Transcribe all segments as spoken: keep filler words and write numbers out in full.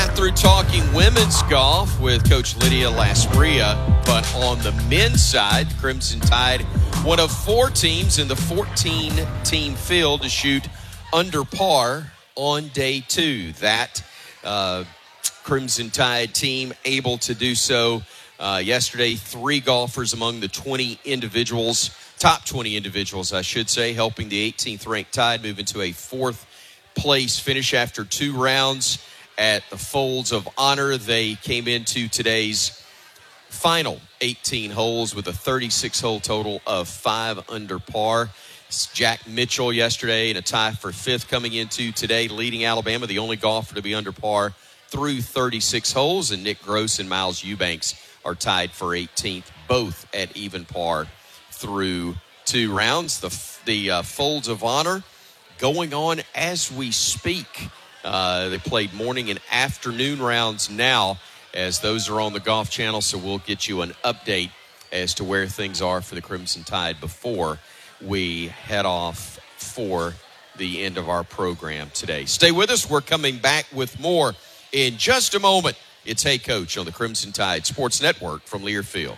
got through talking women's golf with Coach Lydia Lasprilla, but on the men's side, the Crimson Tide, one of four teams in the fourteen-team field to shoot under par on day two. That uh, Crimson Tide team able to do so uh, yesterday. Three golfers among the twenty individuals, top twenty individuals, I should say, helping the eighteenth ranked Tide move into a fourth place finish after two rounds at the Folds of Honor. They came into today's final eighteen holes with a thirty-six hole total of five under par. It's Jack Mitchell yesterday in a tie for fifth coming into today, leading Alabama, the only golfer to be under par through thirty-six holes. And Nick Gross and Miles Eubanks are tied for eighteenth, both at even par through two rounds. The, the uh, Folds of Honor going on as we speak. Uh, they played morning and afternoon rounds now as those are on the Golf Channel, so we'll get you an update as to where things are for the Crimson Tide before we head off for the end of our program today. Stay with us. We're coming back with more in just a moment. It's Hey Coach on the Crimson Tide Sports Network from Learfield.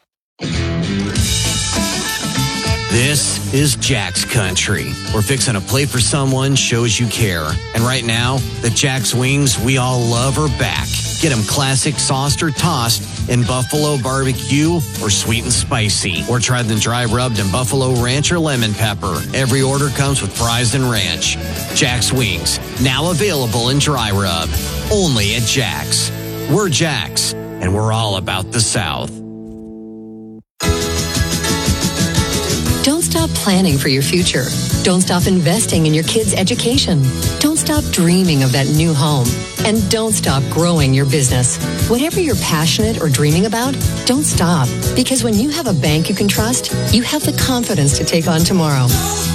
This is Jack's Country. We're fixing a play for someone shows you care. And right now, the Jack's wings we all love are back. Get them classic sauced or tossed in buffalo barbecue or sweet and spicy. Or try them dry rubbed in buffalo ranch or lemon pepper. Every order comes with fries and ranch. Jack's wings, now available in dry rub. Only at Jack's. We're Jack's, and we're all about the South. Don't stop planning for your future. Don't stop investing in your kids' education. Don't stop dreaming of that new home. And don't stop growing your business. Whatever you're passionate or dreaming about, don't stop. Because when you have a bank you can trust, you have the confidence to take on tomorrow.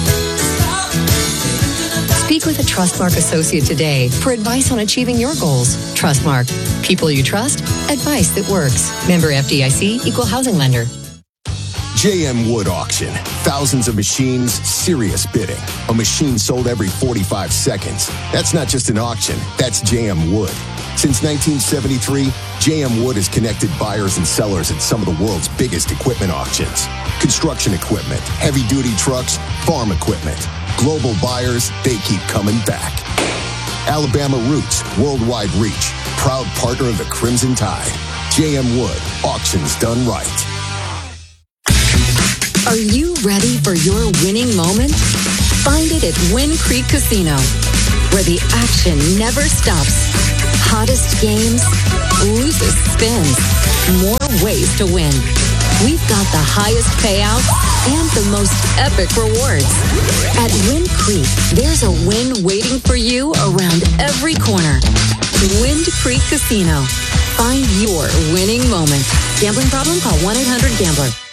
Speak with a Trustmark associate today for advice on achieving your goals. Trustmark. People you trust. Advice that works. Member F D I C. Equal housing lender. J M Wood Auction. Thousands of machines, serious bidding. A machine sold every forty-five seconds. That's not just an auction, that's J M Wood. Since nineteen seventy-three, J M Wood has connected buyers and sellers at some of the world's biggest equipment auctions. Construction equipment, heavy-duty trucks, farm equipment. Global buyers, they keep coming back. Alabama roots, worldwide reach. Proud partner of the Crimson Tide. J M Wood, auctions done right. Are you ready for your winning moment? Find it at Wind Creek Casino, where the action never stops. Hottest games, loosest spins, more ways to win. We've got the highest payouts and the most epic rewards. At Wind Creek, there's a win waiting for you around every corner. Wind Creek Casino. Find your winning moment. Gambling problem? Call one eight hundred gambler.